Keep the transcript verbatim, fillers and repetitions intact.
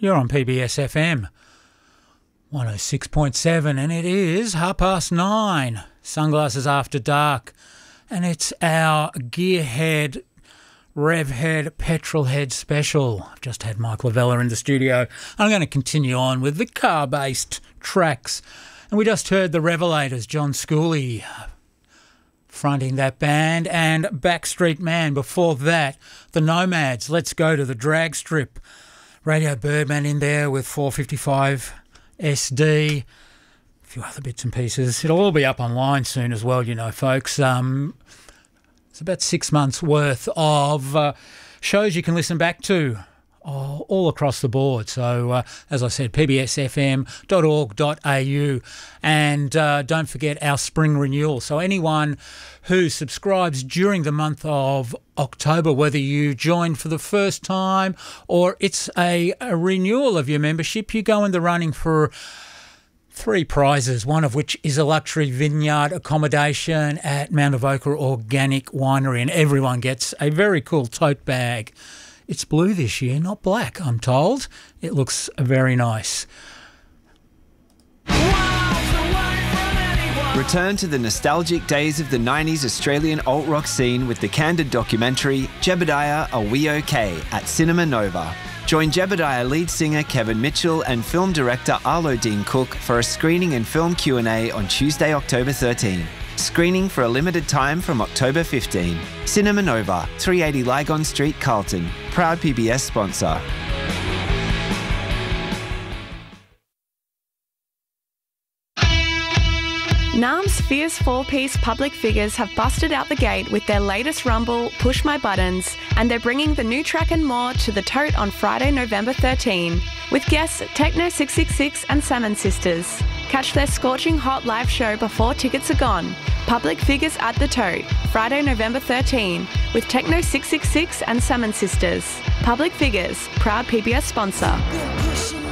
You're on P B S F M one oh six point seven, and it is half past nine. Sunglasses After Dark, and it's our Gearhead, Revhead, Petrolhead special. I've just had Mike Lavella in the studio. I'm going to continue on with the car-based tracks, and we just heard the Revelators, John Schooley fronting that band, and Backstreet Man. Before that, the Nomads, Let's Go to the Drag Strip. Radio Birdman in there with four fifty-five S D, a few other bits and pieces. It'll all be up online soon as well, you know, folks. Um, it's about six months' worth of uh, shows you can listen back to all, all across the board. So, uh, as I said, p b s f m dot org dot a u. And uh, don't forget our spring renewal. So anyone who subscribes during the month of October, whether you joined for the first time or it's a, a renewal of your membership, you go in the running for three prizes, one of which is a luxury vineyard accommodation at Mount Avoca Organic Winery, and everyone gets a very cool tote bag. It's blue this year, not black, I'm told. It looks very nice. Return to the nostalgic days of the nineties Australian alt-rock scene with the candid documentary Jebediah Are We OK? At Cinema Nova. Join Jebediah lead singer Kevin Mitchell and film director Arlo Dean Cook for a screening and film Q and A on Tuesday, October thirteenth. Screening for a limited time from October fifteenth. Cinema Nova, three eighty Lygon Street, Carlton. Proud P B S sponsor. NAM's fierce four-piece Public Figures have busted out the gate with their latest rumble, Push My Buttons, and they're bringing the new track and more to the Tote on Friday, November thirteenth, with guests Techno six six six and Salmon Sisters. Catch their scorching hot live show before tickets are gone. Public Figures at the Tote, Friday, November thirteenth, with Techno six six six and Salmon Sisters. Public Figures, proud P B S sponsor.